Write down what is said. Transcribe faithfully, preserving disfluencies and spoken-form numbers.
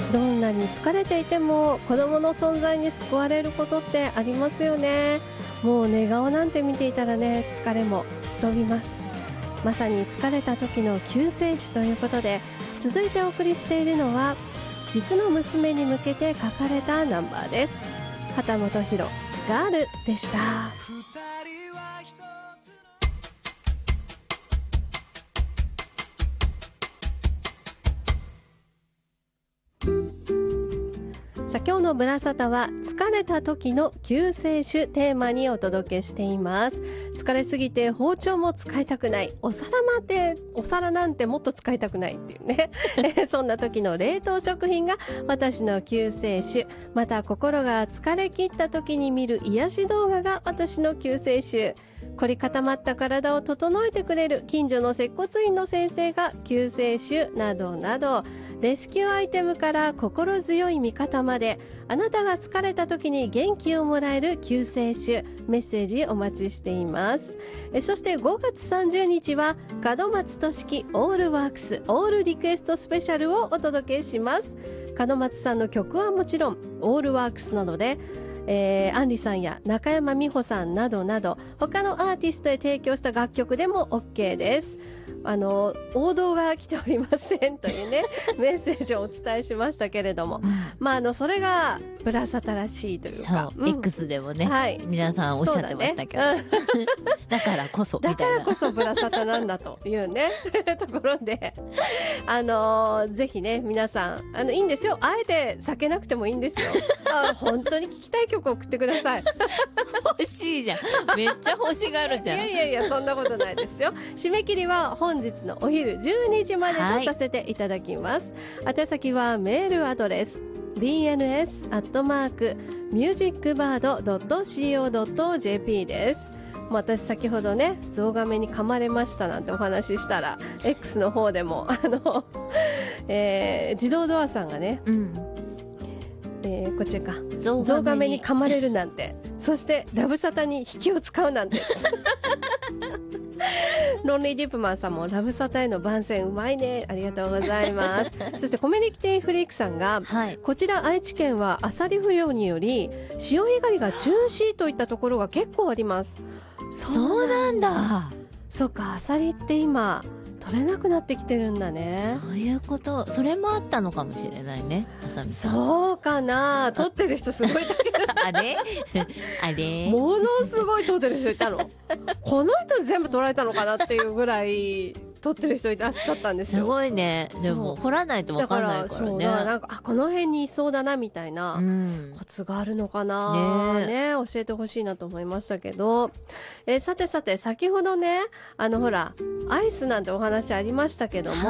どんなに疲れていても子供の存在に救われることってありますよね。もう寝顔なんて見ていたらね、疲れも吹っ飛びます。まさに疲れた時の救世主ということで、続いてお送りしているのは実の娘に向けて書かれたナンバーです。畑本博、ガールでした。さあ、今日のブラサタは疲れた時の救世主テーマにお届けしています。疲れすぎて包丁も使いたくない、お皿までお皿なんてもっと使いたくないっていうねそんな時の冷凍食品が私の救世主。また心が疲れ切った時に見る癒し動画が私の救世主。凝り固まった体を整えてくれる近所の接骨院の先生が救世主などなど、レスキューアイテムから心強い味方まで、あなたが疲れた時に元気をもらえる救世主、メッセージお待ちしています。えそしてごがつさんじゅうにちは門松俊樹オールワークスオールリクエストスペシャルをお届けします。門松さんの曲はもちろんオールワークスなので、えー、アンリさんや中山美穂さんなどなど他のアーティストへ提供した楽曲でも OK です。あの王道が来ておりませんというねメッセージをお伝えしましたけれども、うん、まああのそれがブラサタらしいというか、 そう、うん、X でもね、はい、皆さんおっしゃってましたけど だ,、ね、だからこそみたいな、 だからこそブラサタなんだというねところで、あのぜひね皆さん、あのいいんですよ、あえて避けなくてもいいんですよあ本当に聴きたい曲を送ってください欲しいじゃん、めっちゃ欲しがるじゃん。 いやいやいや、そんなことないですよ。締め切りは本日のお昼じゅうにじまでとさせていただきます、はい、宛先はメールアドレス ビーエヌエス アットマーク ミュージックバード ドット シーオー ドット ジェーピー です。私先ほどね、ゾウガメに噛まれましたなんてお話ししたら X の方でもあの、えー、自動ドアさんがね、うんえー、こっちか、ゾウガメに噛まれるなんて、そしてラブサタに引きを使うなんてロンリーディップマンさんもラブサタへの番宣うまいね、ありがとうございますそしてコミュニティフリークさんが、はい、こちら愛知県はアサリ不漁により潮干狩りが中止といったところが結構あります。 そうなんだ。 そうか、アサリって今取れなくなってきてるんだね。 そういうこと、それもあったのかもしれないね、あさみさん。 そうかな、取ってる人すごいだけどあれあれものすごい取ってる人いたのこの人に全部取られたのかなっていうぐらい取ってる人いらっしゃったんですよ。 すごいね。でも掘らないと分かんないからね。 だからなんか、あ、この辺にいそうだなみたいなコツがあるのかな、うん、ね、教えてほしいなと思いましたけど、えー、さてさて先ほどね、あのほらアイスなんてお話ありましたけども、